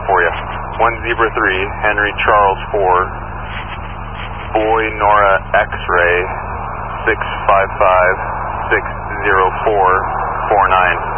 for you. 1 Zebra 3, Henry Charles 4, Boy Nora X-Ray 655 604 49.